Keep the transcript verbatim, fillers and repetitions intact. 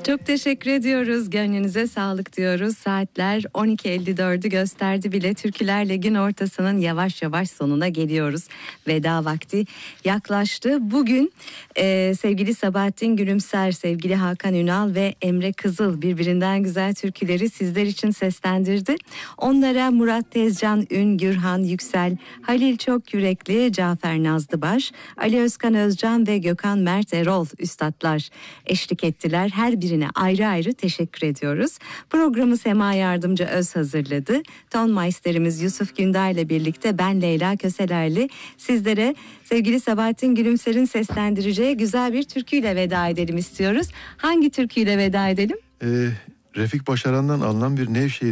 Çok teşekkür ediyoruz. Gönlünüze sağlık diyoruz. Saatler on iki elli dördü gösterdi bile. Türküler Lig'in ortasının yavaş yavaş sonuna geliyoruz. Veda vakti yaklaştı. Bugün e, sevgili Sabahattin Gülümser, sevgili Hakan Ünal ve Emre Kızıl birbirinden güzel türküleri sizler için seslendirdi. Onlara Murat Tezcan Ün, Gürhan Yüksel, Halil Çok Yürekli, Cafer Nazlıbaş, Ali Özkan Özcan ve Gökhan Mert Erol üstadlar eşlik ettiler. Her birine ayrı ayrı teşekkür ediyoruz. Programı Sema Yardımcı Öz hazırladı. Tonmeisterimiz Yusuf Günday ile birlikte ben Leyla Köselerli sizlere sevgili Sabahattin Gülümser'in seslendireceği güzel bir türküyle veda edelim istiyoruz. Hangi türküyle veda edelim? Ee, Refik Başaran'dan alınan bir Nevşehir